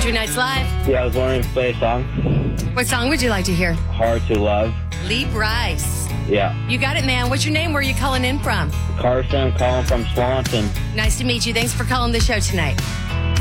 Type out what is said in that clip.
Country Nights Live. Yeah, I was wondering if you play a song. What song would you like to hear? Hard to Love. Lee Bryce. Yeah. You got it, man. What's your name? Where are you calling in from? Carson, calling from Swanson. Nice to meet you. Thanks for calling the show tonight.